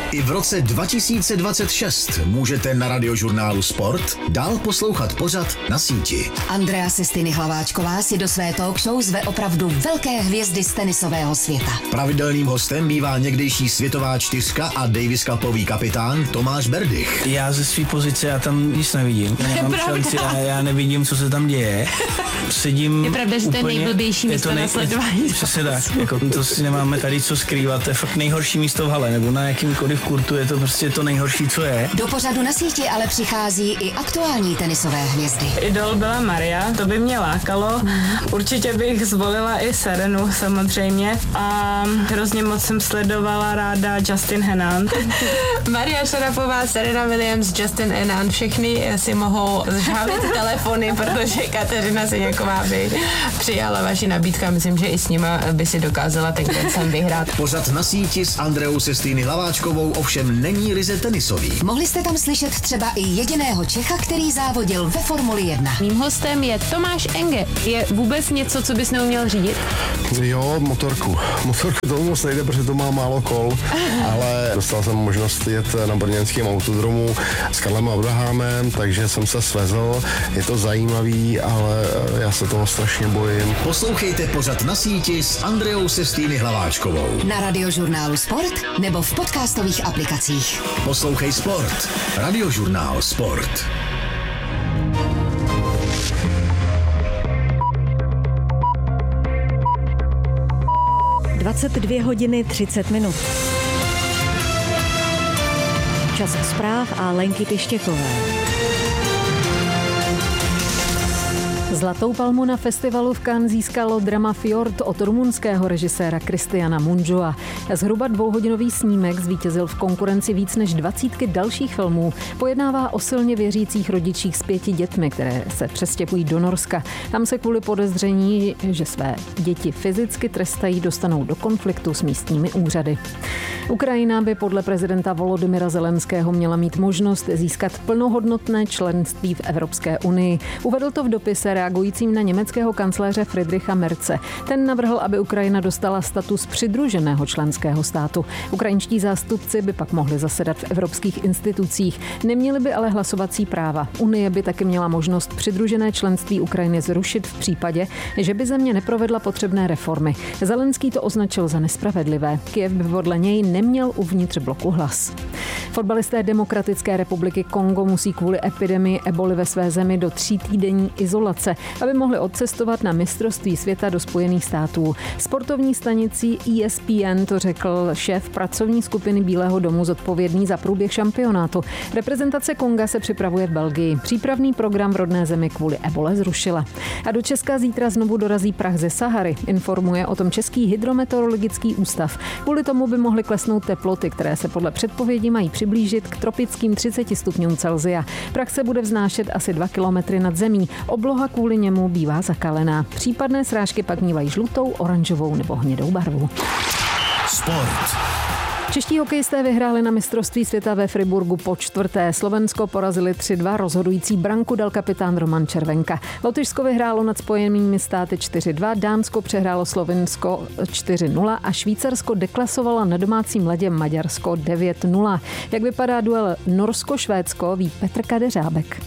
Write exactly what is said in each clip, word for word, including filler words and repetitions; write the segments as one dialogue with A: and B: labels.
A: I v roce dva tisíce dvacet šest můžete na Radiožurnálu Sport dál poslouchat pořad Na síti.
B: Andrea Sestiny Hlaváčková si do své talk show zve opravdu velké hvězdy z tenisového světa.
A: Pravidelným hostem bývá někdejší světová čtyřka a Davis Cupový kapitán Tomáš Berdych.
C: Já ze své pozice já tam nic nevidím. Já nemám šanci, já, já nevidím, co se tam děje. Sedím.
D: Je pravda, že to je nejblbější místo nej... na sledování.
C: Přesně tak. Jako, to si nemáme tady co skrývat. To je fakt nejhorší místo v hale, nebo na jakýmkoliv kurtu je to prostě to nejhorší, co je.
B: Do pořadu Na síti ale přichází i aktuální tenisové hvězdy.
E: Idol byla Maria, to by mě lákalo. Určitě bych zvolila i Serenu samozřejmě a hrozně moc jsem sledovala ráda Justin Henan.
F: Maria Šarapová, Serena Williams, Justin Henan, všechny si mohou zžhavit telefony, protože Kateřina Siňáková by přijala vaši nabídku a myslím, že i s nima by si dokázala ten koncem vyhrát.
A: Pořad Na síti s Andreou Sestýny Hlaváčkovou ovšem není ryze tenisový.
B: Mohli jste tam slyšet třeba i jediného Čecha, který závodil ve Formuli jedna.
D: Mým hostem je Tomáš Enge. Je vůbec něco, co bys neuměl řídit?
G: Jo, motorku. Motorku to moc nejde, protože to má málo kol, ale dostal jsem možnost jet na brněnském autodromu s Karlem Abrahamem, takže jsem se svezl. Je to zajímavý, ale já se toho strašně bojím.
A: Poslouchejte pořad Na síti s Andreou Sestýny Hlaváčkovou.
B: Na Radiožurnálu Sport nebo v podcastových aplikacích.
A: Poslouchej Sport. Radiožurnál Sport.
H: dvacet dvě hodiny třicet minut. Čas zpráv a Lenky Pištěkové. Zlatou palmu na festivalu v Cannes získalo drama Fjord od rumunského režiséra Cristiana Mungiua. Zhruba dvouhodinový snímek zvítězil v konkurenci víc než dvacítky dalších filmů. Pojednává o silně věřících rodičích s pěti dětmi, které se přestěhují do Norska. Tam se kvůli podezření, že své děti fyzicky trestají, dostanou do konfliktu s místními úřady. Ukrajina by podle prezidenta Volodymyra Zelenského měla mít možnost získat plnohodnotné členství v Evropské unii. Uvedl to v dopise reagujícím na německého kancléře Friedricha Merze. Ten navrhl, aby Ukrajina dostala status přidruženého členského státu. Ukrajinští zástupci by pak mohli zasedat v evropských institucích. Neměli by ale hlasovací práva. Unie by taky měla možnost přidružené členství Ukrajiny zrušit v případě, že by země neprovedla potřebné reformy. Zelenský to označil za nespravedlivé. Kyjev by podle něj neměl uvnitř bloku hlas. Fotbalisté Demokratické republiky Kongo musí kvůli epidemii eboly ve své zemi do třítýdenní izolace, aby mohli odcestovat na mistrovství světa do Spojených států. Sportovní stanici E S P N to řekl šéf pracovní skupiny Bílého domu zodpovědný za průběh šampionátu. Reprezentace Konga se připravuje v Belgii. Přípravný program v rodné zemi kvůli ebole zrušila. A do Česka zítra znovu dorazí prach ze Sahary, informuje o tom Český hydrometeorologický ústav. Kvůli tomu by mohly klesnout teploty, které se podle předpovědi mají přiblížit k tropickým třiceti stupňům Celsia. Prach se bude vznášet asi dva kilometry nad zemí. Obloha kvůli němu bývá zakalená. Případné srážky pak mívají žlutou, oranžovou nebo hnědou barvu.
A: Sport.
H: Čeští hokejisté vyhráli na mistrovství světa ve Friburgu po čtvrté. Slovensko porazili tři dva, rozhodující branku dal kapitán Roman Červenka. Lotyšsko vyhrálo nad Spojenými státy čtyři dva, Dánsko přehrálo Slovinsko čtyři nula a Švýcarsko deklasovalo na domácím ledě Maďarsko devět nula. Jak vypadá duel Norsko-Švédsko, ví Petr Kadeřábek.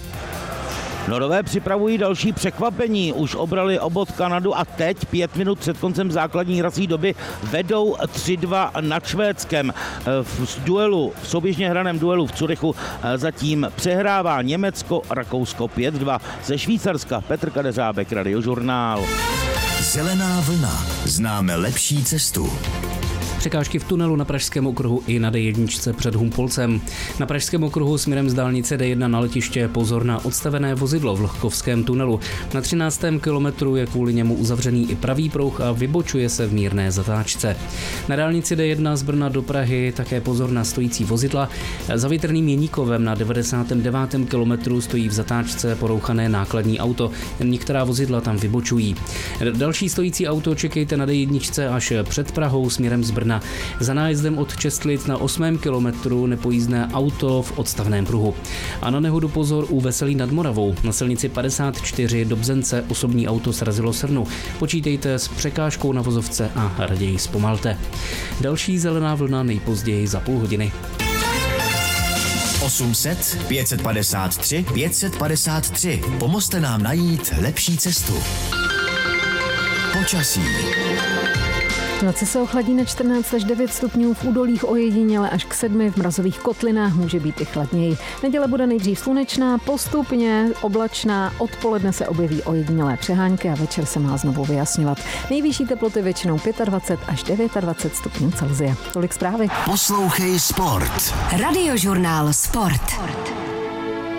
I: Norové připravují další překvapení. Už obrali obod Kanadu a teď, pět minut před koncem základní hrací doby, vedou tři dva nad Švédskem. V duelu, v souběžně hraném duelu v Curychu zatím přehrává Německo, Rakousko pět dva. Ze Švýcarska Petr Kadeřábek, Radiožurnál.
A: Zelená vlna. Známe lepší cestu.
J: Překážky v tunelu na Pražském okruhu i na D jedna před Humpolcem. Na Pražském okruhu směrem z dálnice D jedna na letiště pozor na odstavené vozidlo v Lhkovském tunelu. Na třináctém kilometru je kvůli němu uzavřený i pravý pruh a vybočuje se v mírné zatáčce. Na dálnici D jedna z Brna do Prahy také pozor na stojící vozidla. Za Větrným Jeníkovem na devadesátém devátém kilometru stojí v zatáčce porouchané nákladní auto. Některá vozidla tam vybočují. Další stojící auto čekejte na D jedna až před Prahou směrem z Brna. Za nájezdem od Čestlic na osmém kilometru nepojízdné auto v odstavném pruhu. A na nehodu pozor u Veselí nad Moravou. Na silnici padesát čtyři do Bzence osobní auto srazilo srnu. Počítejte s překážkou na vozovce a raději zpomalte. Další zelená vlna nejpozději za půl hodiny.
A: osm set pět padesát tři pět padesát tři. Pomozte nám najít lepší cestu. Počasí.
H: V noci se ochladí na čtrnáct až devět stupňů, v údolích ojediněle až k sedmi, v mrazových kotlinách může být i chladněji. Neděle bude nejdřív slunečná, postupně oblačná, odpoledne se objeví ojedinělé přehánky a večer se má znovu vyjasňovat. Nejvyšší teploty většinou dvacet pět až dvacet devět stupňů Celsia. Tolik zprávy.
A: Poslouchej Sport.
B: Radiožurnál Sport.